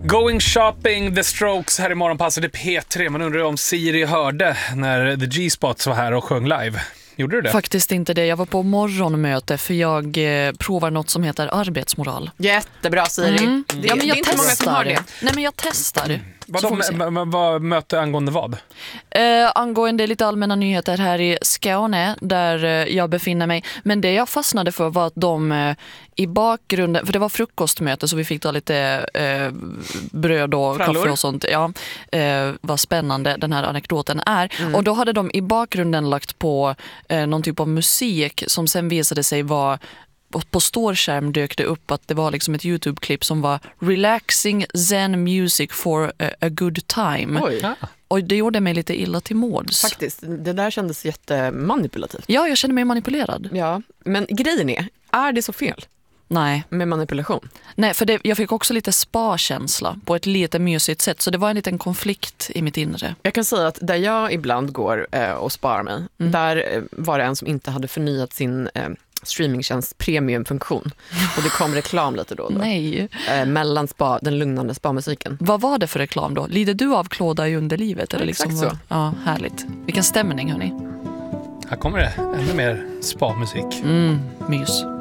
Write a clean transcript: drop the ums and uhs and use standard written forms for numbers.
Going Shopping, The Strokes här i morgonpasset i P3. Man undrar om Siri hörde när The G-Spots var här och sjöng live. Gjorde du det? Faktiskt inte det. Jag var på morgonmöte för jag provar något som heter arbetsmoral. Jättebra, Siri. Det är inte många som har det. Nej, men jag testar. Vad möte angående vad? Angående lite allmänna nyheter här i Skåne där jag befinner mig. Men det jag fastnade för var att de i bakgrunden, för det var frukostmöte så vi fick ta lite bröd och kaffe och sånt. Ja, vad spännande den här anekdoten är. Och då hade de i bakgrunden lagt på någon typ av musik som sen visade sig vara, på storskärm dök det upp att det var liksom ett YouTube-klipp som var Relaxing Zen Music for a good time. Oj. Och det gjorde mig lite illa till mods. Faktiskt, det där kändes jättemanipulativt. Ja, jag kände mig manipulerad. Ja, men grejen är det så fel Nej. med manipulation? Nej, för jag fick också lite spa-känsla på ett lite mysigt sätt. Så det var en liten konflikt i mitt inre. Jag kan säga att där jag ibland går och sparar mig, där var det en som inte hade förnyat sin streamingtjänst premiumfunktion. Och det kom reklam lite då och då. Nej. Mellan den lugnande spa-musiken. Vad var det för reklam då? Lider du av klåda i underlivet? Eller Exakt liksom, så. Ja, härligt. Vilken stämning, hörni. Här kommer det ännu mer spa-musik. Mys.